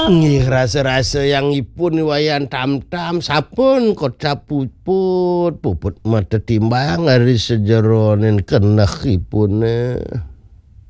Nggih rasa-rasa yang ipun wayan tam-tam sampun kocap puput mata timbang hari sejeronin kenah ipun.